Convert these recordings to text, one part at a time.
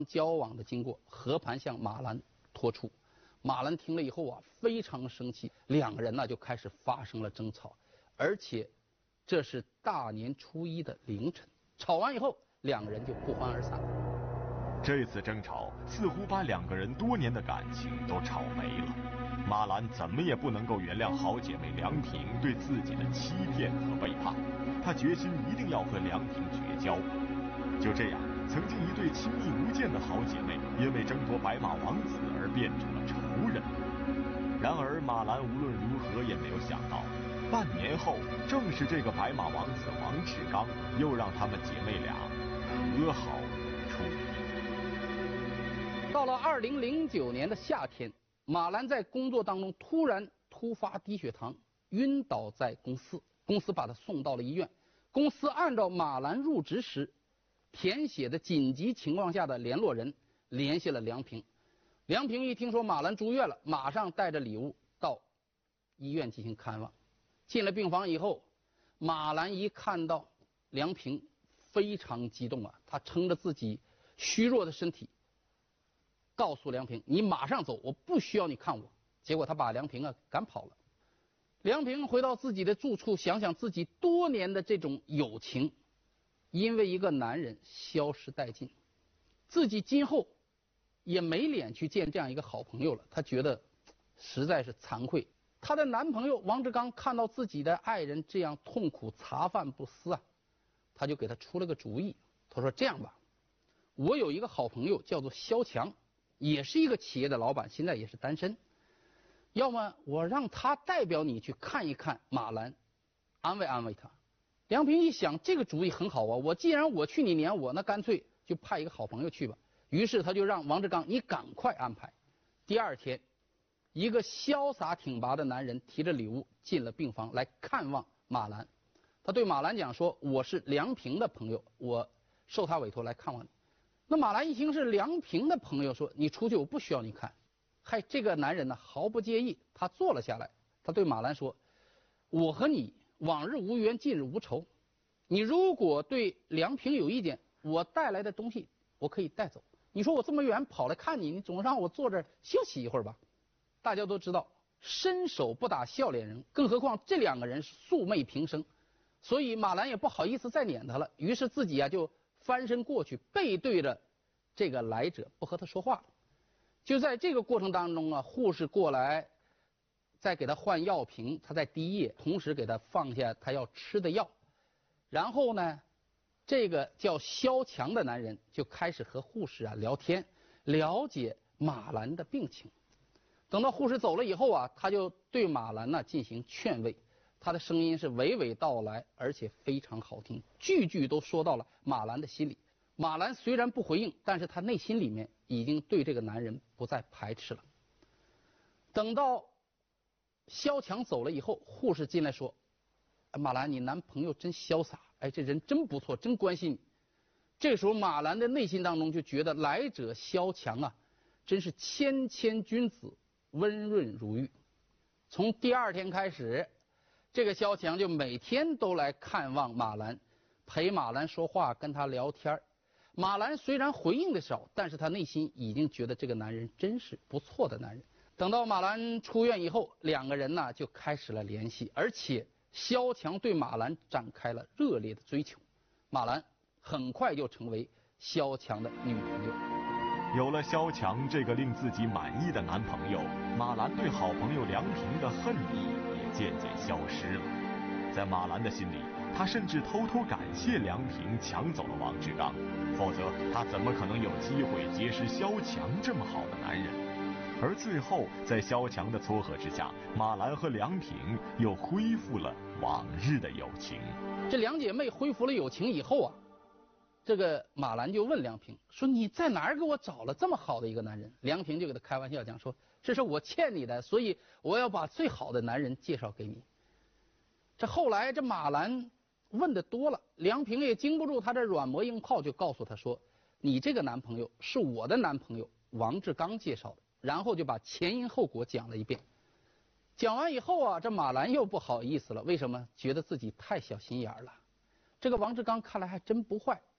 交往的经过和盘向马兰托出。马兰听了以后啊，非常生气，两个人呢就开始发生了争吵，而且这是大年初一的凌晨。吵完以后，两个人就不欢而散。 这次争吵似乎把两个人多年的感情都吵没了。马兰怎么也不能够原谅好姐妹梁平对自己的欺骗和背叛，她决心一定要和梁平绝交。就这样，曾经一对亲密无间的好姐妹，因为争夺白马王子而变成了仇人。然而马兰无论如何也没有想到，半年后，正是这个白马王子王志刚，又让她们姐妹俩和好如初。 到了2009年的夏天，马兰在工作当中突发低血糖，晕倒在公司，公司把他送到了医院。公司按照马兰入职时填写的紧急情况下的联络人联系了梁平。梁平一听说马兰住院了，马上带着礼物到医院进行看望。进了病房以后，马兰一看到梁平，非常激动啊，他撑着自己虚弱的身体，告诉梁平：“你马上走，我不需要你看我。”结果他把梁平赶跑了。梁平回到自己的住处，想想自己多年的这种友情，因为一个男人消失殆尽，自己今后也没脸去见这样一个好朋友了。他觉得实在是惭愧。她的男朋友王志刚看到自己的爱人这样痛苦茶饭不思啊，他就给他出了个主意。他说：“这样吧，我有一个好朋友叫做肖强，也是一个企业的老板，现在也是单身。要么我让他代表你去看一看马兰，安慰安慰他。”梁平一想，这个主意很好啊，我既然我去你撵我，那干脆就派一个好朋友去吧。于是他就让王志刚：“你赶快安排。”第二天，一个潇洒挺拔的男人提着礼物进了病房来看望马兰。他对马兰讲说：“我是梁平的朋友，我受他委托来看望你。”那马兰一听是梁平的朋友，说：“你出去，我不需要你看。”嗨，这个男人呢毫不介意，他坐了下来，他对马兰说：“我和你往日无冤，近日无仇。你如果对梁平有意见，我带来的东西我可以带走。你说我这么远跑来看你，你总让我坐这儿休息一会儿吧？”大家都知道，伸手不打笑脸人，更何况这两个人是素昧平生，所以马兰也不好意思再撵他了。于是自己就翻身过去，背对着这个来者，不和他说话。就在这个过程当中啊，护士过来再给他换药瓶，他在滴液，同时给他放下他要吃的药。然后呢，这个叫肖强的男人就开始和护士聊天，了解马兰的病情。等到护士走了以后啊，他就对马兰进行劝慰，他的声音是娓娓道来，而且非常好听，句句都说到了马兰的心里。马兰虽然不回应，但是他内心里面已经对这个男人不再排斥了。等到肖强走了以后，护士进来说：“马兰，你男朋友真潇洒，哎，这人真不错，真关心你。”这时候马兰的内心当中就觉得来者肖强啊，真是谦谦君子，温润如玉。从第二天开始，这个肖强就每天都来看望马兰，陪马兰说话，跟他聊天。马兰虽然回应的少，但是他内心已经觉得这个男人真是不错的男人。等到马兰出院以后，两个人就开始了联系，而且肖强对马兰展开了热烈的追求。马兰很快就成为肖强的女朋友。 有了肖强这个令自己满意的男朋友，马兰对好朋友梁平的恨意也渐渐消失了。在马兰的心里，他甚至偷偷感谢梁平抢走了王志刚，否则他怎么可能有机会结识肖强这么好的男人？而最后，在肖强的撮合之下，马兰和梁平又恢复了往日的友情。 这两姐妹恢复了友情以后啊，这个马兰就问梁平说：“你在哪儿给我找了这么好的一个男人？”梁平就给他开玩笑讲说：“这是我欠你的，所以我要把最好的男人介绍给你。”这后来这马兰问的多了，梁平也经不住他这软磨硬泡，就告诉他说：“你这个男朋友是我的男朋友王志刚介绍的。”然后就把前因后果讲了一遍。讲完以后啊，这马兰又不好意思了，为什么？觉得自己太小心眼了。这个王志刚看来还真不坏，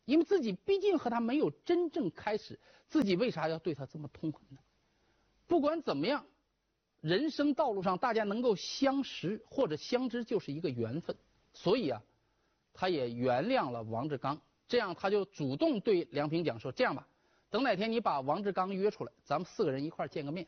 因为自己毕竟和他没有真正开始，自己为啥要对他这么痛恨呢？不管怎么样，人生道路上大家能够相识或者相知就是一个缘分，所以啊，他也原谅了王志刚。这样他就主动对梁平讲说：“这样吧，等哪天你把王志刚约出来，咱们4个人一块见个面。”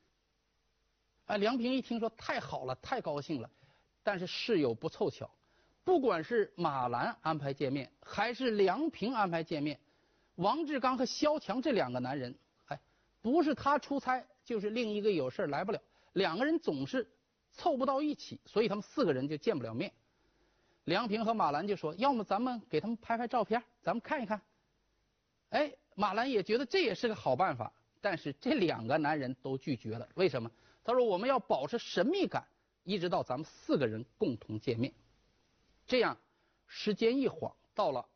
梁平一听说太好了，太高兴了。但是事有不凑巧，不管是马兰安排见面，还是梁平安排见面，王志刚和萧强这2个男人，不是他出差，就是另一个有事来不了，2个人总是凑不到一起，所以他们4个人就见不了面。梁平和马兰就说：“要么咱们给他们拍拍照片，咱们看一看。”马兰也觉得这也是个好办法，但是这2个男人都拒绝了。为什么？他说：“我们要保持神秘感，一直到咱们4个人共同见面。”这样，时间一晃，到了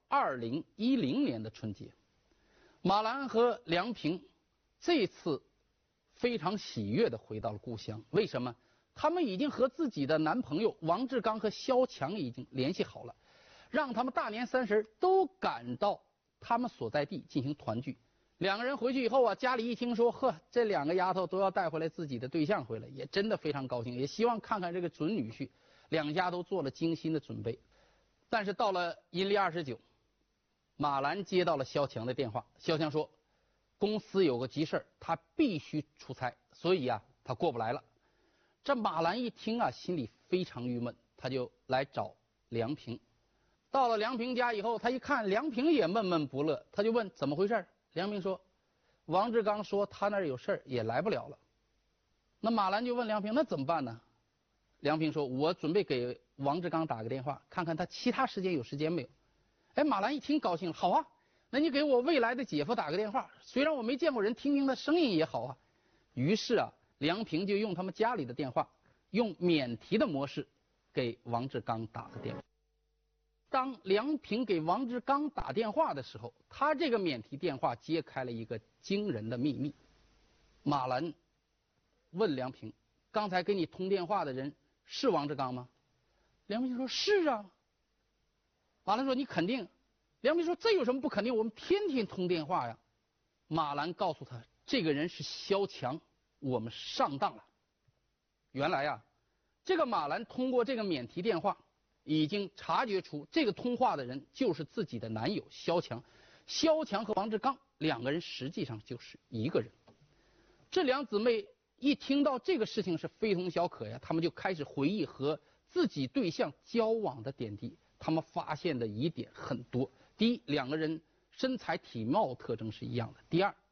2010年的春节，马兰和梁平这次非常喜悦地回到了故乡。为什么？他们已经和自己的男朋友王志刚和萧强已经联系好了，让他们大年30都赶到他们所在地进行团聚。2个人回去以后啊，家里一听说，这2个丫头都要带回来自己的对象回来，也真的非常高兴，也希望看看这个准女婿。2家都做了精心的准备。但是到了阴历29，马兰接到了萧强的电话，萧强说公司有个急事，他必须出差，所以啊他过不来了。这马兰一听啊，心里非常郁闷，他就来找梁平。到了梁平家以后，他一看梁平也闷闷不乐，他就问怎么回事。梁平说王志刚说他那儿有事也来不了了。那马兰就问梁平，那怎么办呢？梁平说：“我准备给王志刚打个电话，看看他其他时间有时间没有。”马兰一听高兴了，好啊，那你给我未来的姐夫打个电话，虽然我没见过人，听听他声音也好啊。于是啊，梁平就用他们家里的电话，用免提的模式给王志刚打了电话。当梁平给王志刚打电话的时候，他这个免提电话揭开了一个惊人的秘密。马兰问梁平：“刚才给你通电话的人是王志刚吗？”梁平说：“是啊。”马兰说：“你肯定？”梁平说：“这有什么不肯定？我们天天通电话呀。”马兰告诉他：“这个人是萧强，我们上当了。”原来啊，这个马兰通过这个免提电话，已经察觉出这个通话的人就是自己的男友萧强。萧强和王志刚2个人实际上就是一个人。这2姊妹一听到这个事情是非同小可呀，他们就开始回忆和自己对象交往的点滴。他们发现的疑点很多。第一，2个人身材体貌特征是一样的。第二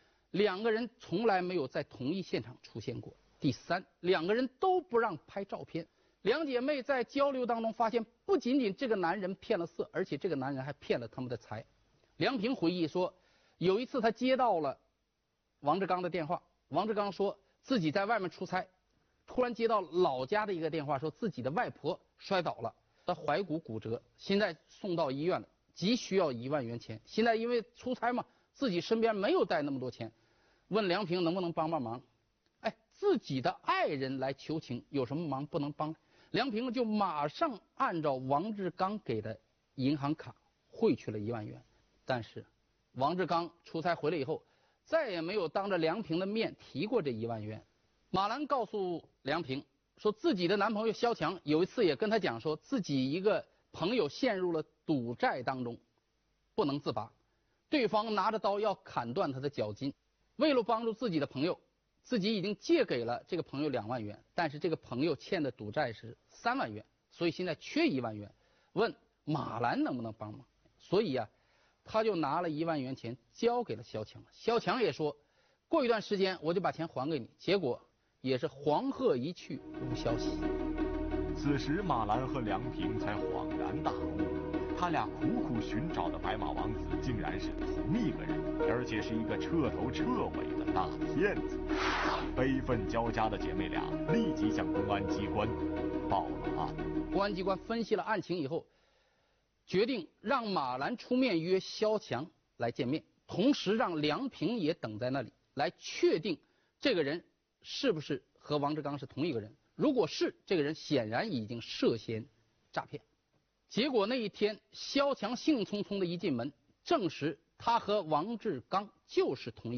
，2个人从来没有在同一现场出现过。第三，2个人都不让拍照片。2姐妹在交流当中发现，不仅仅这个男人骗了色，而且这个男人还骗了他们的财。梁平回忆说，有一次他接到了王志刚的电话，王志刚说自己在外面出差，突然接到老家的一个电话，说自己的外婆摔倒了，他踝骨骨折，现在送到医院了，急需要1万元钱。现在因为出差嘛，自己身边没有带那么多钱，问梁平能不能帮忙。自己的爱人来求情，有什么忙不能帮？梁平就马上按照王志刚给的银行卡汇去了1万元。但是王志刚出差回来以后，再也没有当着梁平的面提过这1万元。马兰告诉梁平说，自己的男朋友萧强有一次也跟他讲说，自己一个朋友陷入了赌债当中，不能自拔，对方拿着刀要砍断他的脚筋。为了帮助自己的朋友，自己已经借给了这个朋友2万元，但是这个朋友欠的赌债是3万元，所以现在缺1万元，问马兰能不能帮忙。所以啊，他就拿了1万元钱交给了萧强。萧强也说，过一段时间我就把钱还给你。结果也是黄鹤一去无消息。 此时马兰和梁平才恍然大悟，他俩苦苦寻找的白马王子竟然是同一个人，而且是一个彻头彻尾的大骗子。悲愤交加的姐妹俩立即向公安机关报了案。 公安机关分析了案情以后，决定让马兰出面约萧强来见面，同时让梁平也等在那里，来确定这个人是不是和王志刚是同一个人。如果是，这个人显然已经涉嫌诈骗。结果那一天，萧强兴冲冲的一进门， 证实他和王志刚就是同一。